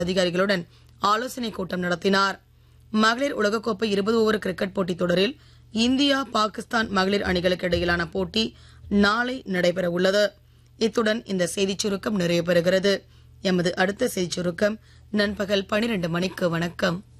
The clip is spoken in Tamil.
அதிகாரிகளுடன் ஆலோசனைக் கூட்டம் நடத்தினார். மகளிர் உலகக்கோப்பை 20 ஓவர் கிரிக்கெட் போட்டித் தொடரில் இந்தியா பாகிஸ்தான் மகளிர் அணிகளுக்கு இடையிலான போட்டி நாளை நடைபெற உள்ளது. இத்துடன் இந்த செய்திச் சுருக்கம் நிறைவு பெறுகிறது. எமது அடுத்த செய்திச் சுருக்கம் நண்பகல் 12 மணிக்கு. வணக்கம்.